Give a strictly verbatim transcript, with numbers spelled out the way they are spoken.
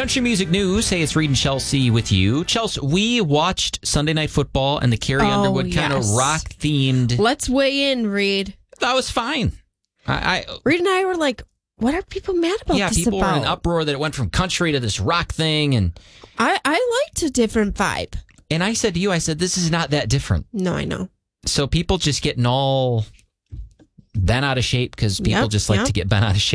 Country music news. Hey, it's Reed and Chelsea with you. Chelsea, we watched Sunday Night Football and the Carrie Oh, Underwood kind of yes. rock-themed. Let's weigh in, Reed. That was fine. I, I Reed and I were like, what are people mad about Yeah, this people about? were in an uproar that it went from country to this rock thing. And, I, I liked a different vibe. and I said to you, I said, this is not that different. No, I know. So people just getting all bent out of shape because people Yep, just like yep. to get bent out of shape.